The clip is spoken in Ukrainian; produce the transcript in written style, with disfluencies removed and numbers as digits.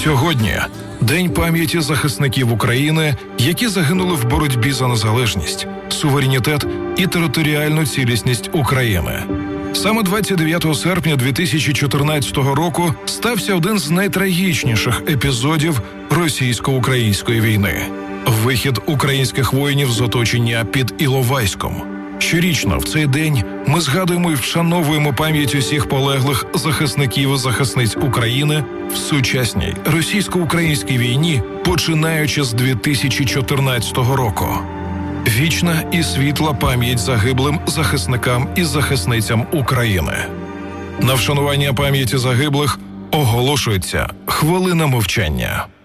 Сьогодні – День пам'яті захисників України, які загинули в боротьбі за незалежність, суверенітет і територіальну цілісність України. Саме 29 серпня 2014 року стався один з найтрагічніших епізодів російсько-української війни – вихід українських воїнів з оточення під Іловайськом. Щорічно в цей день ми згадуємо і вшановуємо пам'ять усіх полеглих захисників і захисниць України в сучасній російсько-українській війні, починаючи з 2014 року. Вічна і світла пам'ять загиблим захисникам і захисницям України. На вшанування пам'яті загиблих оголошується хвилина мовчання.